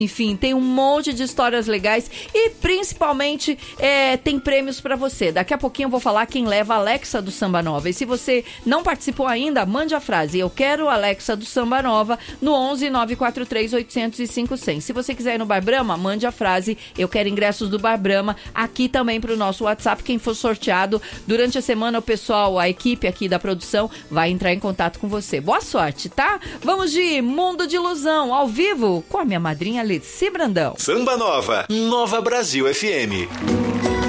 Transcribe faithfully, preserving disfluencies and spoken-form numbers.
Enfim, tem um monte de histórias legais e principalmente é, tem prêmios pra você. Daqui a pouquinho eu vou falar quem leva a Alexa do Samba Nova. E se você não participou ainda, mande a frase: eu quero a Alexa do Samba Nova no onze nove quatro três oito zero cinco zero zero. Se você quiser ir no Bar Brahma, mande a frase: eu quero ingressos do Bar Brahma, aqui também pro nosso WhatsApp. Quem for sorteado durante a semana, o pessoal, a equipe aqui da produção vai entrar em contato com você. Boa sorte, tá? Vamos de Mundo de Ilusão, ao vivo, com a minha madrinha Leci Brandão. Samba Nova, Nova Brasil F M.